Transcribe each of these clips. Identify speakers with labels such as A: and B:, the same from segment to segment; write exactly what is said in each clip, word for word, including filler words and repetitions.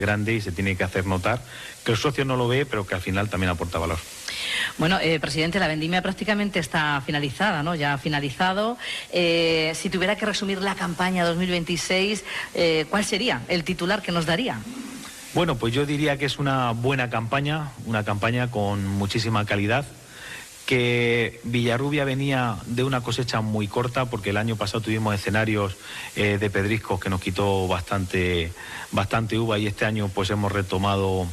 A: grande y se tiene que hacer notar, que el socio no lo ve, pero que al final también aporta valor.
B: Bueno, eh, presidente, la vendimia prácticamente está finalizada, ¿no? Ya ha finalizado. Eh, si tuviera que resumir la campaña dos mil veintiséis, eh, ¿cuál sería el titular que nos daría?
A: Bueno, pues yo diría que es una buena campaña, una campaña con muchísima calidad, que Villarrubia venía de una cosecha muy corta, porque el año pasado tuvimos escenarios eh, de pedriscos que nos quitó bastante, bastante uva, y este año pues hemos retomado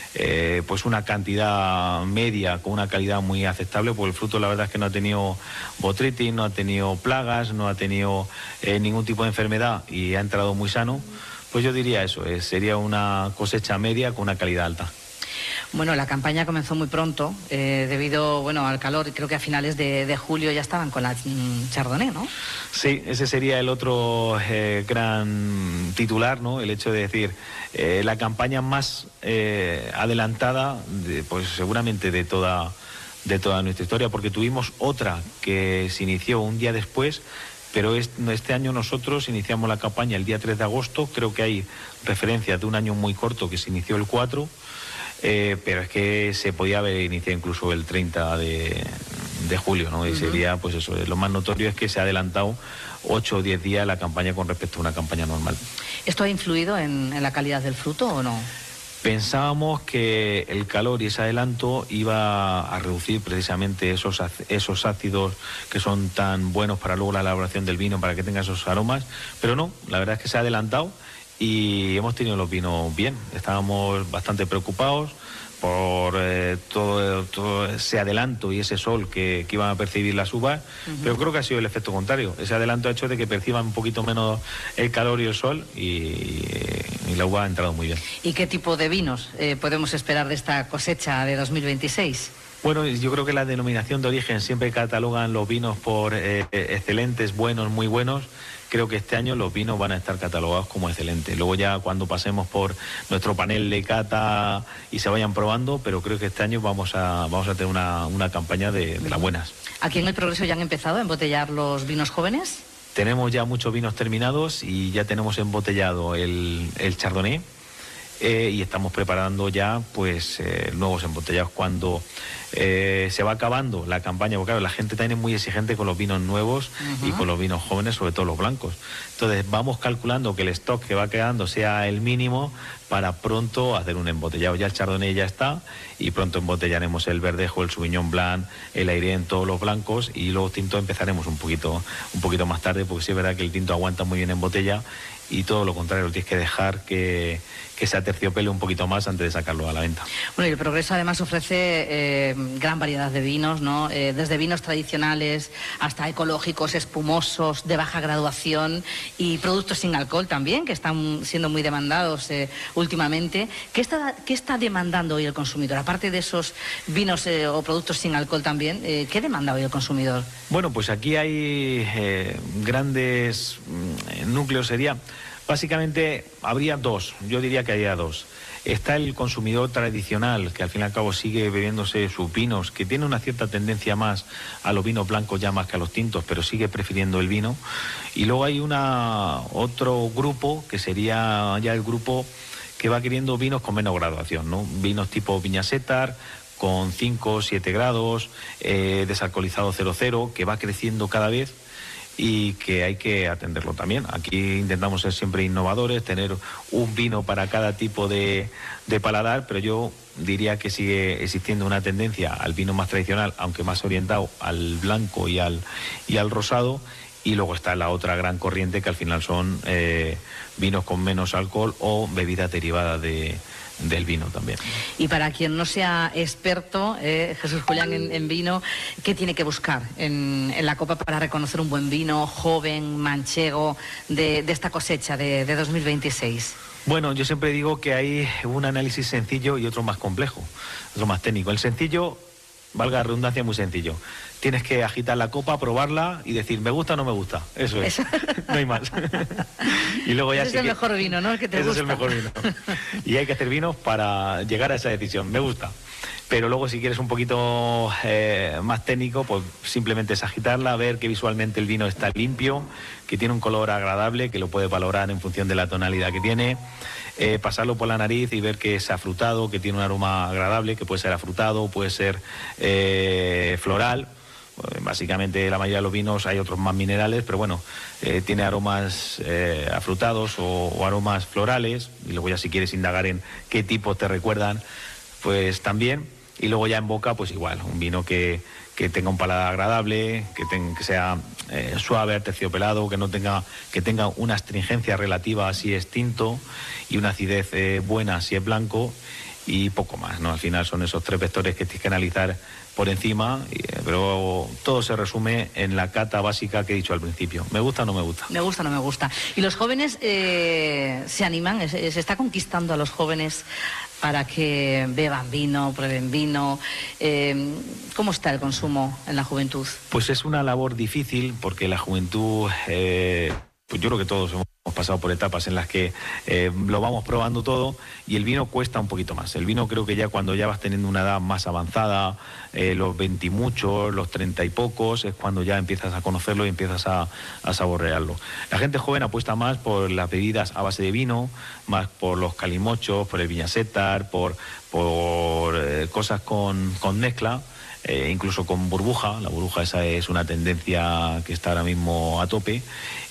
A: eh, pues una cantidad media con una calidad muy aceptable, porque el fruto la verdad es que no ha tenido botrytis, no ha tenido plagas, no ha tenido eh, ningún tipo de enfermedad y ha entrado muy sano. Pues yo diría eso, eh, sería una cosecha media con una calidad alta.
B: Bueno, la campaña comenzó muy pronto, eh, debido bueno, al calor, y creo que a finales de, de julio ya estaban con la mm, Chardonnay, ¿no?
A: Sí, ese sería el otro eh, gran titular, ¿no? El hecho de decir, eh, la campaña más eh, adelantada, de, pues seguramente de toda, de toda nuestra historia, porque tuvimos otra que se inició un día después, pero este año nosotros iniciamos la campaña el día tres de agosto, creo que hay referencias de un año muy corto que se inició el cuatro, eh, pero es que se podía haber iniciado incluso el treinta de, de julio, ¿no? Y sería, pues eso, lo más notorio es que se ha adelantado ocho o diez días la campaña con respecto a una campaña normal.
B: ¿Esto ha influido en, en la calidad del fruto o no?
A: Pensábamos que el calor y ese adelanto iba a reducir precisamente esos, esos ácidos que son tan buenos para luego la elaboración del vino, para que tenga esos aromas, pero no, la verdad es que se ha adelantado y hemos tenido los vinos bien. Estábamos bastante preocupados por eh, todo, todo ese adelanto y ese sol que, que iban a percibir las uvas, uh-huh. Pero creo que ha sido el efecto contrario. Ese adelanto ha hecho de que perciban un poquito menos el calor y el sol y, y la uva ha entrado muy bien.
B: ¿Y qué tipo de vinos eh, podemos esperar de esta cosecha de dos mil veintiséis?
A: Bueno, yo creo que la denominación de origen siempre catalogan los vinos por eh, excelentes, buenos, muy buenos. Creo que este año los vinos van a estar catalogados como excelentes. Luego ya cuando pasemos por nuestro panel de cata y se vayan probando, pero creo que este año vamos a, vamos a tener una, una campaña de, de las buenas.
B: ¿Aquí en El Progreso ya han empezado a embotellar los vinos jóvenes?
A: Tenemos ya muchos vinos terminados y ya tenemos embotellado el, el Chardonnay. Eh, y estamos preparando ya pues eh, nuevos embotellados cuando eh, se va acabando la campaña, porque claro, la gente también es muy exigente con los vinos nuevos, uh-huh. Y con los vinos jóvenes, sobre todo los blancos. Entonces vamos calculando que el stock que va quedando sea el mínimo para pronto hacer un embotellado. Ya el Chardonnay ya está y pronto embotellaremos el Verdejo, el Sauvignon Blanc, el Airén, todos los blancos, y luego tinto empezaremos un poquito, un poquito más tarde, porque sí es verdad que el tinto aguanta muy bien en botella y todo lo contrario, tienes que dejar que, que se aterciopele un poquito más antes de sacarlo a la venta.
B: Bueno, y el Progreso además ofrece eh, gran variedad de vinos, ¿no? Eh, desde vinos tradicionales hasta ecológicos, espumosos, de baja graduación y productos sin alcohol también, que están siendo muy demandados eh, últimamente. ¿Qué está, qué está demandando hoy el consumidor? Aparte de esos vinos eh, o productos sin alcohol también, eh, ¿qué demanda hoy el consumidor?
A: Bueno, pues aquí hay eh, grandes eh, núcleos, sería... Básicamente habría dos, yo diría que habría dos. Está el consumidor tradicional, que al fin y al cabo sigue bebiéndose sus vinos, que tiene una cierta tendencia más a los vinos blancos ya más que a los tintos, pero sigue prefiriendo el vino. Y luego hay una otro grupo, que sería ya el grupo que va queriendo vinos con menos graduación, ¿no? Vinos tipo Viña Setar, con cinco o siete grados, eh, desalcoholizado cero cero, que va creciendo cada vez, y que hay que atenderlo también. Aquí intentamos ser siempre innovadores, tener un vino para cada tipo de, de paladar, pero yo diría que sigue existiendo una tendencia al vino más tradicional, aunque más orientado al blanco y al, y al rosado, y luego está la otra gran corriente que al final son eh, vinos con menos alcohol o bebidas derivadas de del vino también.
B: Y para quien no sea experto, eh, Jesús Julián, en, en vino, ¿qué tiene que buscar en, en la copa para reconocer un buen vino joven, manchego, de, de esta cosecha de, de dos mil veintiséis?
A: Bueno, yo siempre digo que hay un análisis sencillo y otro más complejo, otro más técnico. El sencillo, valga la redundancia, muy sencillo. Tienes que agitar la copa, probarla y decir, ¿me gusta o no me gusta? Eso es, Eso. No hay más. Y luego ya
B: ese
A: sí
B: es el
A: que...
B: mejor vino, ¿no? El que te
A: ese
B: gusta.
A: es el mejor vino. Y hay que hacer vinos para llegar a esa decisión, me gusta. Pero luego si quieres un poquito eh, más técnico, pues simplemente es agitarla, ver que visualmente el vino está limpio, que tiene un color agradable, que lo puedes valorar en función de la tonalidad que tiene. eh, pasarlo por la nariz y ver que es afrutado, que tiene un aroma agradable, que puede ser afrutado, puede ser eh, floral. Básicamente la mayoría de los vinos, hay otros más minerales, pero bueno, eh, tiene aromas eh, afrutados o, o aromas florales, y luego ya si quieres indagar en qué tipos te recuerdan, pues también, y luego ya en boca, pues igual, un vino que, que tenga un paladar agradable, que, ten, que sea eh, suave, aterciopelado, que no tenga, que tenga una astringencia relativa si es tinto y una acidez eh, buena si es blanco, y poco más, ¿no? Al final son esos tres vectores que tienes que analizar por encima, pero todo se resume en la cata básica que he dicho al principio. ¿Me gusta o no me gusta?
B: Me gusta o no me gusta. ¿Y los jóvenes eh, se animan? ¿Se, se está conquistando a los jóvenes para que beban vino, prueben vino? Eh, ¿Cómo está el consumo en la juventud?
A: Pues es una labor difícil porque la juventud... Eh, pues yo creo que todos hemos pasado por etapas en las que eh, lo vamos probando todo, y el vino cuesta un poquito más. El vino creo que ya cuando ya vas teniendo una edad más avanzada, eh, los veintimuchos, los treinta y pocos, es cuando ya empiezas a conocerlo y empiezas a, a saborearlo. La gente joven apuesta más por las bebidas a base de vino, más por los calimochos, por el viñasetar, por, por eh, cosas con, con mezcla. Eh, incluso con burbuja. La burbuja esa es una tendencia que está ahora mismo a tope,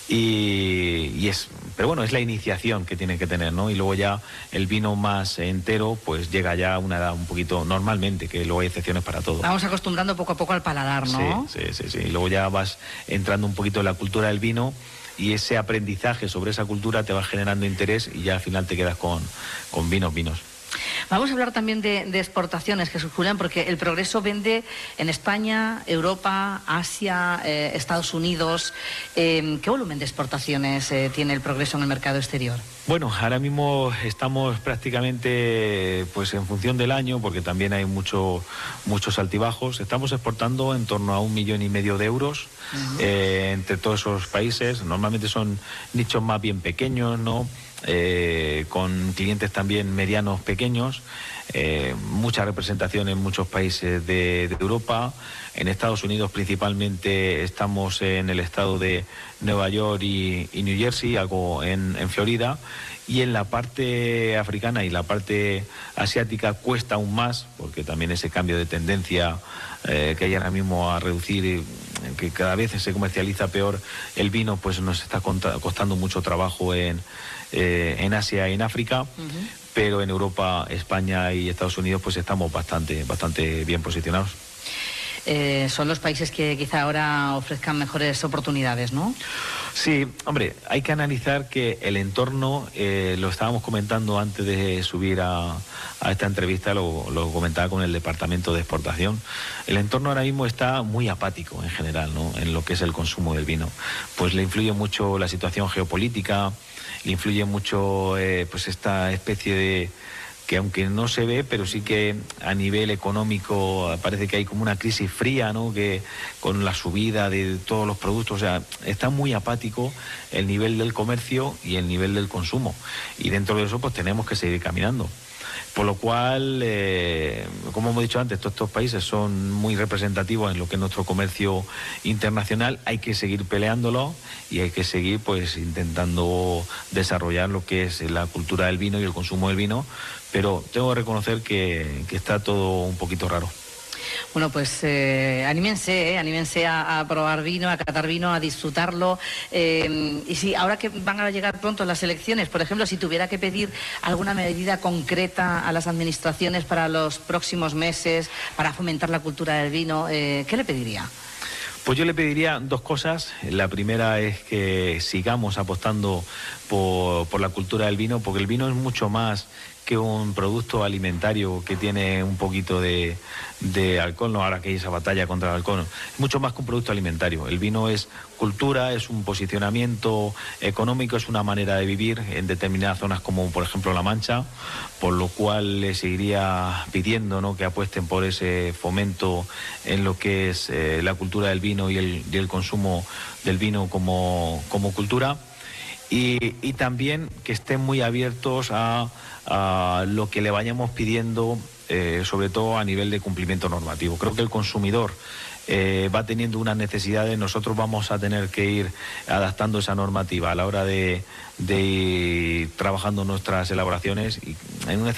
A: y, y es, pero bueno, es la iniciación que tiene que tener, ¿no? Y luego ya el vino más entero pues llega ya a una edad un poquito, normalmente, que luego hay excepciones para todo.
B: Vamos acostumbrando poco a poco al paladar, ¿no?
A: Sí, sí, sí, sí. Y luego ya vas entrando un poquito en la cultura del vino, y ese aprendizaje sobre esa cultura te va generando interés, y ya al final te quedas con, con vinos, vinos.
B: Vamos a hablar también de, de exportaciones, Jesús Julián, porque el Progreso vende en España, Europa, Asia, eh, Estados Unidos. Eh, ¿Qué volumen de exportaciones eh, tiene el Progreso en el mercado exterior?
A: Bueno, ahora mismo estamos prácticamente pues en función del año, porque también hay mucho, muchos altibajos. Estamos exportando en torno a un millón y medio de euros uh-huh. eh, entre todos esos países. Normalmente son nichos más bien pequeños, ¿no? Eh, con clientes también medianos pequeños, eh, mucha representación en muchos países de, de Europa. En Estados Unidos principalmente estamos en el estado de Nueva York y, y New Jersey, algo en, en Florida, y en la parte africana y la parte asiática cuesta aún más, porque también ese cambio de tendencia eh, que hay ahora mismo a reducir, que cada vez se comercializa peor el vino, pues nos está costando mucho trabajo en Eh, en Asia y en África, uh-huh. pero en Europa, España y Estados Unidos pues estamos bastante, bastante bien posicionados.
B: Eh, son los países que quizá ahora ofrezcan mejores oportunidades, ¿no?
A: Sí, hombre, hay que analizar que el entorno, eh, lo estábamos comentando antes de subir a, a esta entrevista, lo, lo comentaba con el Departamento de Exportación. El entorno ahora mismo está muy apático en general, ¿no? En lo que es el consumo del vino. Pues le influye mucho la situación geopolítica, le influye mucho eh, pues esta especie de, que aunque no se ve, pero sí que a nivel económico parece que hay como una crisis fría, ¿no? Que con la subida de todos los productos, o sea, está muy apático el nivel del comercio y el nivel del consumo, y dentro de eso pues tenemos que seguir caminando. Por lo cual, eh, como hemos dicho antes, todos estos países son muy representativos en lo que es nuestro comercio internacional. Hay que seguir peleándolo y hay que seguir pues intentando desarrollar lo que es la cultura del vino y el consumo del vino, pero tengo que reconocer que, que está todo un poquito raro.
B: Bueno, pues eh, anímense, eh, anímense a, a probar vino, a catar vino, a disfrutarlo. Eh, y si ahora que van a llegar pronto las elecciones, por ejemplo, si tuviera que pedir alguna medida concreta a las administraciones para los próximos meses, para fomentar la cultura del vino, eh, ¿qué le pediría?
A: Pues yo le pediría dos cosas. La primera es que sigamos apostando por, por la cultura del vino, porque el vino es mucho más que un producto alimentario que tiene un poquito de, de alcohol, no ahora que hay esa batalla contra el alcohol, es mucho más que un producto alimentario. El vino es cultura, es un posicionamiento económico, es una manera de vivir en determinadas zonas como por ejemplo La Mancha, por lo cual le seguiría pidiendo, ¿no?, que apuesten por ese fomento en lo que es eh, la cultura del vino y el, y el consumo del vino como, como cultura. Y, y también que estén muy abiertos a, a lo que le vayamos pidiendo, eh, sobre todo a nivel de cumplimiento normativo. Creo que el consumidor eh, va teniendo unas necesidades, nosotros vamos a tener que ir adaptando esa normativa a la hora de, de ir trabajando nuestras elaboraciones y en un